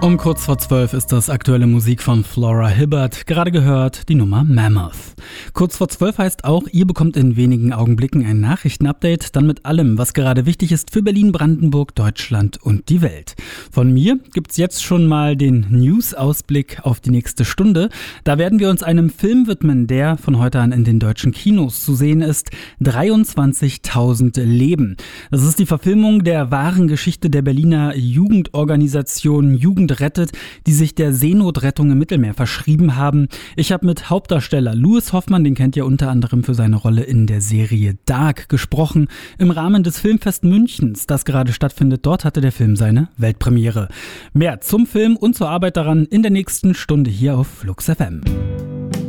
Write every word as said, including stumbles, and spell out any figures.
Um kurz vor zwölf ist das aktuelle Musik von Flora Hibbert, gerade gehört die Nummer Mammoth. Kurz vor zwölf heißt auch, ihr bekommt in wenigen Augenblicken ein Nachrichtenupdate, dann mit allem, was gerade wichtig ist für Berlin, Brandenburg, Deutschland und die Welt. Von mir gibt's jetzt schon mal den News-Ausblick auf die nächste Stunde. Da werden wir uns einem Film widmen, der von heute an in den deutschen Kinos zu sehen ist, dreiundzwanzigtausend Leben. Das ist die Verfilmung der wahren Geschichte der Berliner Jugendorganisation Jugend rettet, die sich der Seenotrettung im Mittelmeer verschrieben haben. Ich habe mit Hauptdarsteller Louis Hoffmann, den kennt ihr unter anderem für seine Rolle in der Serie Dark, gesprochen. Im Rahmen des Filmfest Münchens, das gerade stattfindet, dort hatte der Film seine Weltpremiere. Mehr zum Film und zur Arbeit daran in der nächsten Stunde hier auf Flux F M.